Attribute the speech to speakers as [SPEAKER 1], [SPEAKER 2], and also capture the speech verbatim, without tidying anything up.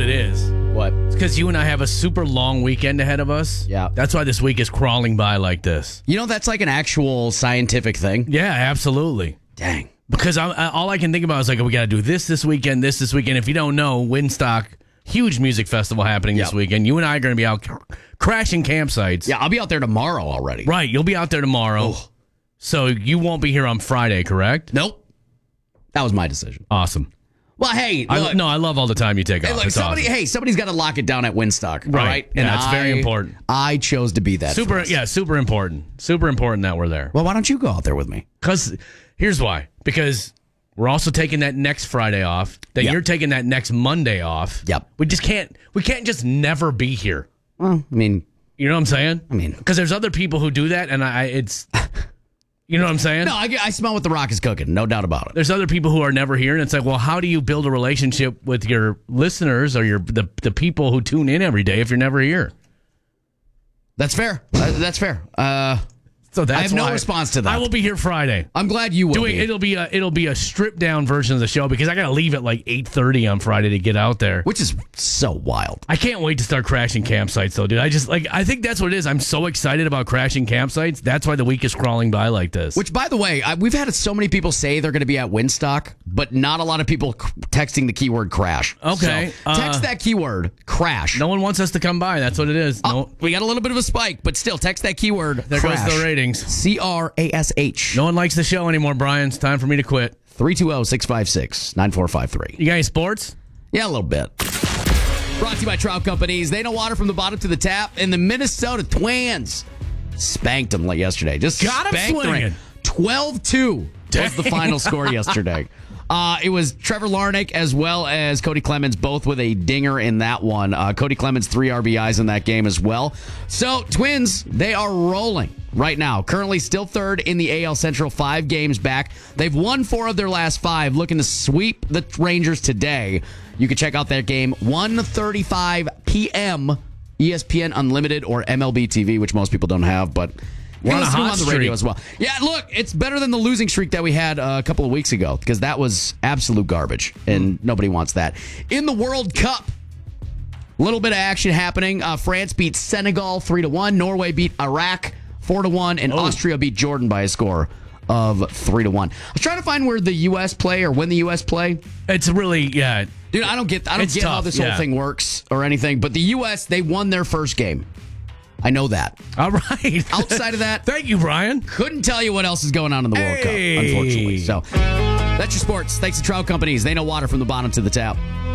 [SPEAKER 1] it is.
[SPEAKER 2] What?
[SPEAKER 1] It's because you and I have a super long weekend ahead of us.
[SPEAKER 2] Yeah.
[SPEAKER 1] That's why this week is crawling by like this.
[SPEAKER 2] You know, that's like an actual scientific thing.
[SPEAKER 1] Yeah, absolutely.
[SPEAKER 2] Dang.
[SPEAKER 1] Because I, I, all I can think about is like, we got to do this this weekend, this this weekend. If you don't know, Windstock, huge music festival happening this
[SPEAKER 2] Yep.
[SPEAKER 1] weekend. You and I are going to be out cr- crashing campsites.
[SPEAKER 2] Yeah, I'll be out there tomorrow already.
[SPEAKER 1] Right, you'll be out there tomorrow.
[SPEAKER 2] Oh.
[SPEAKER 1] So you won't be here on Friday, correct?
[SPEAKER 2] Nope. That was my decision.
[SPEAKER 1] Awesome.
[SPEAKER 2] Well, hey,
[SPEAKER 1] I,
[SPEAKER 2] look.
[SPEAKER 1] no, I love all the time you take
[SPEAKER 2] Hey,
[SPEAKER 1] off.
[SPEAKER 2] look,
[SPEAKER 1] It's
[SPEAKER 2] somebody,
[SPEAKER 1] awesome.
[SPEAKER 2] hey, somebody's got to lock it down at Windstock, all
[SPEAKER 1] Right.
[SPEAKER 2] right?
[SPEAKER 1] Yeah, it's very important.
[SPEAKER 2] I chose to be that.
[SPEAKER 1] Super,
[SPEAKER 2] for us.
[SPEAKER 1] yeah, super important. Super important that we're there.
[SPEAKER 2] Well, why don't you go out there with me?
[SPEAKER 1] Because here's why. Because we're also taking that next Friday off. Then
[SPEAKER 2] Yep.
[SPEAKER 1] you're taking that next Monday off.
[SPEAKER 2] Yep.
[SPEAKER 1] We just can't. We can't just never be here.
[SPEAKER 2] Well, I mean,
[SPEAKER 1] You know what I'm saying?
[SPEAKER 2] I mean-
[SPEAKER 1] because there's other people who do that, and I it's. You know what I'm saying?
[SPEAKER 2] no, I, I smell what the Rock is cooking. No doubt about it.
[SPEAKER 1] There's other people who are never here, and it's like, well, how do you build a relationship with your listeners or your the the people who tune in every day if you're never here?
[SPEAKER 2] That's fair. Uh, that's fair. Uh,
[SPEAKER 1] So that's
[SPEAKER 2] I have no
[SPEAKER 1] why
[SPEAKER 2] response to that.
[SPEAKER 1] I will be here Friday.
[SPEAKER 2] I'm glad you will
[SPEAKER 1] Doing
[SPEAKER 2] be.
[SPEAKER 1] it'll be a it'll be a stripped down version of the show because I got to leave at like eight thirty on Friday to get out there.
[SPEAKER 2] Which is so wild.
[SPEAKER 1] I can't wait to start crashing campsites though, dude. I just like I think that's what it is. I'm so excited about crashing campsites. That's why the week is crawling by like this.
[SPEAKER 2] Which, by the way, I, we've had so many people say they're going to be at Windstock, but not a lot of people c- texting the keyword crash.
[SPEAKER 1] Okay,
[SPEAKER 2] So, text
[SPEAKER 1] uh,
[SPEAKER 2] that keyword, crash.
[SPEAKER 1] no one wants us to come by. That's what it is.
[SPEAKER 2] Oh,
[SPEAKER 1] No,
[SPEAKER 2] we got a little bit of a spike, but still, text that keyword,
[SPEAKER 1] there
[SPEAKER 2] crash.
[SPEAKER 1] goes the ratings.
[SPEAKER 2] C R A S H.
[SPEAKER 1] No one likes the show anymore, Brian. It's time for me to quit.
[SPEAKER 2] three two zero, six five six, nine four five three.
[SPEAKER 1] You got any sports?
[SPEAKER 2] Yeah, a little bit. Brought to you by Trout Companies. They know water from the bottom to the tap. And the Minnesota Twins spanked them like yesterday. Just
[SPEAKER 1] Got 'em
[SPEAKER 2] spanked them.
[SPEAKER 1] swinging.
[SPEAKER 2] twelve two was the
[SPEAKER 1] Dang.
[SPEAKER 2] final score yesterday. Uh, it was Trevor Larnach as well as Cody Clemens, both with a dinger in that one. Uh, Cody Clemens, three R B Is in that game as well. So, Twins, they are rolling right now. Currently still third in the A L Central, five games back. They've won four of their last five, looking to sweep the Rangers today. You can check out that game, one thirty-five p.m., E S P N Unlimited or M L B T V, which most people don't have, but...
[SPEAKER 1] We're on a
[SPEAKER 2] listen to them
[SPEAKER 1] hot
[SPEAKER 2] on the radio
[SPEAKER 1] streak.
[SPEAKER 2] as well. Yeah, look, it's better than the losing streak that we had uh, a couple of weeks ago because that was absolute garbage, and nobody wants that. In the World Cup, a little bit of action happening. Uh, France beat Senegal three to one. Norway beat Iraq four to one, and
[SPEAKER 1] Oh.
[SPEAKER 2] Austria beat Jordan by a score of three to one. I was trying to find where the U S play or when the U S play.
[SPEAKER 1] It's really yeah.
[SPEAKER 2] Dude, I don't get I don't
[SPEAKER 1] It's
[SPEAKER 2] get how
[SPEAKER 1] tough,
[SPEAKER 2] this
[SPEAKER 1] yeah.
[SPEAKER 2] whole thing works or anything, but the U S, they won their first game. I know that.
[SPEAKER 1] All right.
[SPEAKER 2] Outside of that,
[SPEAKER 1] Thank you, Brian.
[SPEAKER 2] couldn't tell you what else is going on in the World
[SPEAKER 1] Hey.
[SPEAKER 2] Cup, unfortunately. So that's your sports. Thanks to Trout Companies. They know water from the bottom to the tap.